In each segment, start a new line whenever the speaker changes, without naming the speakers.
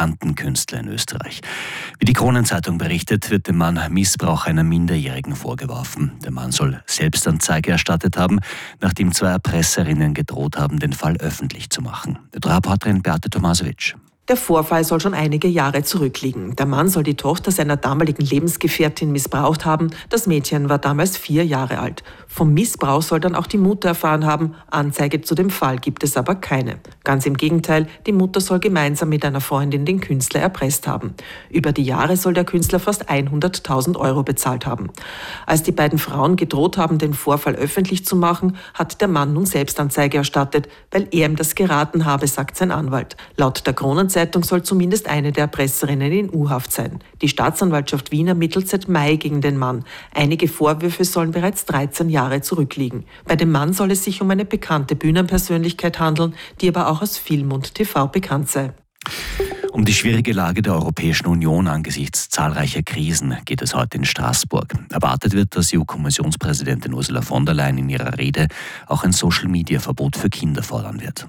bekannten Künstler in Österreich. Wie die Kronenzeitung berichtet, wird dem Mann Missbrauch einer Minderjährigen vorgeworfen. Der Mann soll Selbstanzeige erstattet haben, nachdem 2 Erpresserinnen gedroht haben, den Fall öffentlich zu machen. Reporterin Beate Tomasewitsch.
Der Vorfall soll schon einige Jahre zurückliegen. Der Mann soll die Tochter seiner damaligen Lebensgefährtin missbraucht haben. Das Mädchen war damals 4 Jahre alt. Vom Missbrauch soll dann auch die Mutter erfahren haben. Anzeige zu dem Fall gibt es aber keine. Ganz im Gegenteil, die Mutter soll gemeinsam mit einer Freundin den Künstler erpresst haben. Über die Jahre soll der Künstler fast 100.000 Euro bezahlt haben. Als die beiden Frauen gedroht haben, den Vorfall öffentlich zu machen, hat der Mann nun Selbstanzeige erstattet, weil er ihm das geraten habe, sagt sein Anwalt. Laut der Kronenzeitung soll zumindest eine der Erpresserinnen in U-Haft sein. Die Staatsanwaltschaft Wien ermittelt seit Mai gegen den Mann. Einige Vorwürfe sollen bereits 13 Jahre zurückliegen. Bei dem Mann soll es sich um eine bekannte Bühnenpersönlichkeit handeln, die aber auch aus Film und TV bekannt sei.
Um die schwierige Lage der Europäischen Union angesichts zahlreicher Krisen geht es heute in Straßburg. Erwartet wird, dass EU-Kommissionspräsidentin Ursula von der Leyen in ihrer Rede auch ein Social-Media-Verbot für Kinder fordern wird.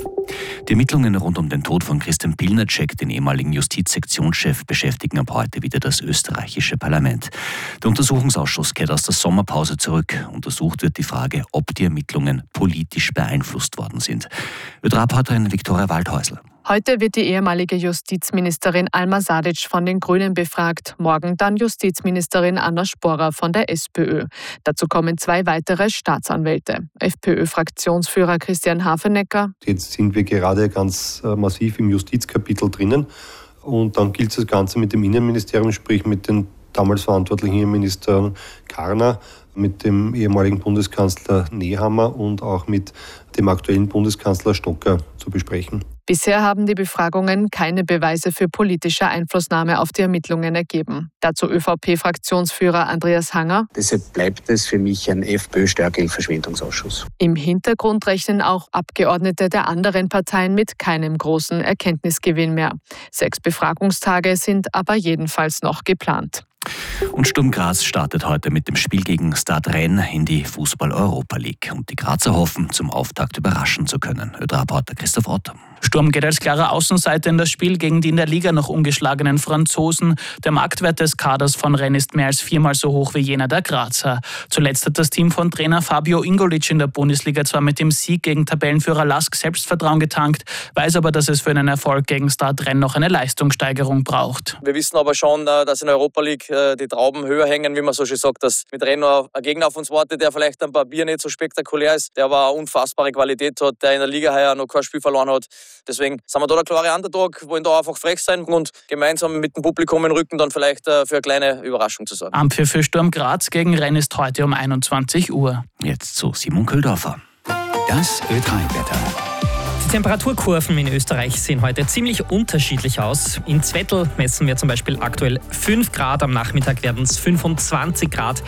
Die Ermittlungen rund um den Tod von Christian Pilnacek, den ehemaligen Justizsektionschef, beschäftigen ab heute wieder das österreichische Parlament. Der Untersuchungsausschuss kehrt aus der Sommerpause zurück. Untersucht wird die Frage, ob die Ermittlungen politisch beeinflusst worden sind. Reporterin Viktoria Waldhäusl.
Heute wird die ehemalige Justizministerin Alma Sadic von den Grünen befragt, morgen dann Justizministerin Anna Sporer von der SPÖ. Dazu kommen 2 weitere Staatsanwälte. FPÖ-Fraktionsführer Christian Hafenecker.
Jetzt sind wir gerade ganz massiv im Justizkapitel drinnen und dann gilt das Ganze mit dem Innenministerium, sprich mit den damals verantwortlichen Ministern Karner, mit dem ehemaligen Bundeskanzler Nehammer und auch mit dem aktuellen Bundeskanzler Stocker zu besprechen.
Bisher haben die Befragungen keine Beweise für politische Einflussnahme auf die Ermittlungen ergeben. Dazu ÖVP-Fraktionsführer Andreas Hanger.
Deshalb bleibt es für mich ein FPÖ-Stärke-Verschwendungsausschuss.
Im Hintergrund rechnen auch Abgeordnete der anderen Parteien mit keinem großen Erkenntnisgewinn mehr. 6 Befragungstage sind aber jedenfalls noch geplant.
Und Sturm Graz startet heute mit dem Spiel gegen Stade Rennes in die Fußball-Europa League. Und die Grazer hoffen, zum Auftakt überraschen zu können. Reporter Christoph Ott.
Sturm geht als klarer Außenseiter in das Spiel gegen die in der Liga noch ungeschlagenen Franzosen. Der Marktwert des Kaders von Rennes ist mehr als 4-mal so hoch wie jener der Grazer. Zuletzt hat das Team von Trainer Fabio Ingolic in der Bundesliga zwar mit dem Sieg gegen Tabellenführer Lask Selbstvertrauen getankt, weiß aber, dass es für einen Erfolg gegen Stade Rennes noch eine Leistungssteigerung braucht.
Wir wissen aber schon, dass in der Europa League die Trauben höher hängen, wie man so schön sagt, dass mit Rennes noch ein Gegner auf uns wartet, der vielleicht am Papier nicht so spektakulär ist, der aber eine unfassbare Qualität hat, der in der Liga heuer noch kein Spiel verloren hat. Deswegen sind wir da der klare Underdog, wollen da einfach frech sein und gemeinsam mit dem Publikum im Rücken dann vielleicht für eine kleine Überraschung zu sorgen.
Ampfiff für Sturm Graz gegen Rennes ist heute um 21 Uhr.
Jetzt zu Simon Köhldorfer.
Das Ö3-Wetter. Die Temperaturkurven in Österreich sehen heute ziemlich unterschiedlich aus. In Zwettl messen wir zum Beispiel aktuell 5 Grad, am Nachmittag werden es 25 Grad.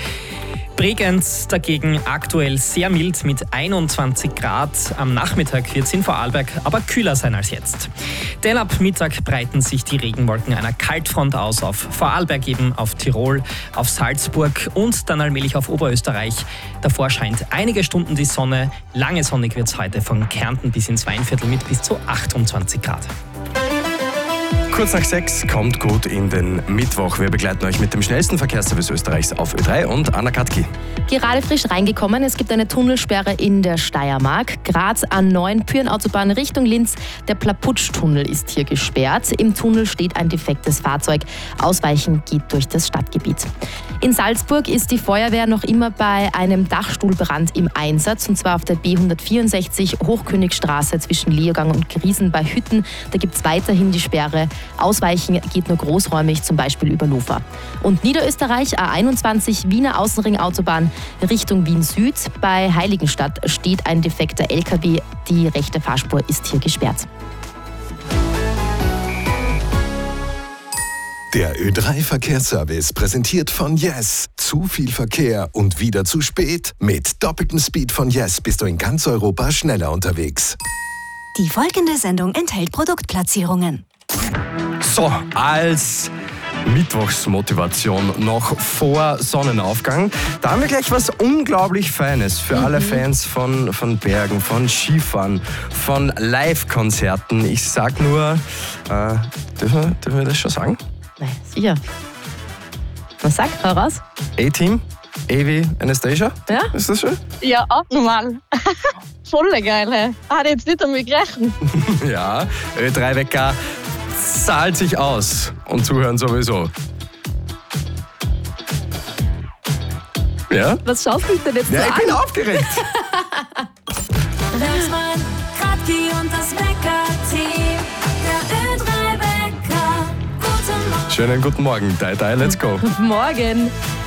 Bregenz dagegen aktuell sehr mild mit 21 Grad. Am Nachmittag wird es in Vorarlberg aber kühler sein als jetzt. Denn ab Mittag breiten sich die Regenwolken einer Kaltfront aus auf Vorarlberg, eben auf Tirol, auf Salzburg und dann allmählich auf Oberösterreich. Davor scheint einige Stunden die Sonne. Lange sonnig wird es heute von Kärnten bis ins Weinviertel mit bis zu 28 Grad.
Kurz nach 6 kommt gut in den Mittwoch. Wir begleiten euch mit dem schnellsten Verkehrsservice Österreichs auf Ö3 und Anna Katki.
Gerade frisch reingekommen. Es gibt eine Tunnelsperre in der Steiermark. Graz A9, Pyrenautobahn Richtung Linz. Der Plaputsch-Tunnel ist hier gesperrt. Im Tunnel steht ein defektes Fahrzeug. Ausweichen geht durch das Stadtgebiet. In Salzburg ist die Feuerwehr noch immer bei einem Dachstuhlbrand im Einsatz. Und zwar auf der B164 Hochkönigstraße zwischen Leogang und Griesen bei Hütten. Da gibt es weiterhin die Sperre. Ausweichen geht nur großräumig, zum Beispiel über Lofer. Und Niederösterreich, A21, Wiener Außenring-Autobahn Richtung Wien Süd. Bei Heiligenstadt steht ein defekter LKW. Die rechte Fahrspur ist hier gesperrt.
Der Ö3-Verkehrsservice präsentiert von Yes. Zu viel Verkehr und wieder zu spät? Mit doppeltem Speed von Yes bist du in ganz Europa schneller unterwegs.
Die folgende Sendung enthält Produktplatzierungen.
So, als Mittwochsmotivation noch vor Sonnenaufgang. Da haben wir gleich was unglaublich Feines für alle Fans von Bergen, von Skifahren, von Live-Konzerten. Ich sag nur, dürfen wir das schon sagen?
Nein, sicher. Was sagt? Hau raus.
A-Team, Avi, Anastasia?
Ja?
Ist das schön?
Ja, abnormal. Voll geil, hey. Hat jetzt nicht damit gerechnet.
Ja, Ö3-Wecker zahlt sich aus und zuhören sowieso. Ja?
Was schaust du mich denn jetzt so
Ja, ich
an?
bin aufgeregt.
Lenzmann, Kratki und das Wecker-Team. Der Ö3-Wecker. Guten Morgen.
Schönen guten Morgen. Let's go.
Morgen.